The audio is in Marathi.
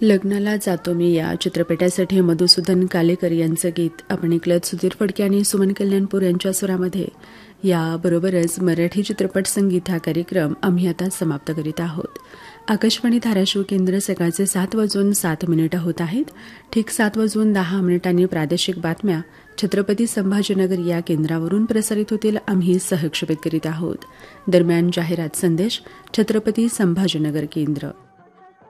लग्नाला जातो मी या चित्रपटासाठी मधुसूदन कालेकर यांचं गीत आपण ऐकलं. सुधीर फडके आणि सुमन कल्याणपूर यांच्या स्वरामध्ये. याबरोबरच मराठी चित्रपट संगीत हा कार्यक्रम आम्ही आता समाप्त करीत आहोत. आकाशवाणी धाराशिव केंद्र सकाळचे 7:07 होत आहेत. ठीक 7:10 प्रादेशिक बातम्या छत्रपती संभाजीनगर या केंद्रावरून प्रसारित होतील. आम्ही सहक्षेपित करीत आहोत. दरम्यान जाहिरात संदेश छत्रपती संभाजीनगर केंद्र.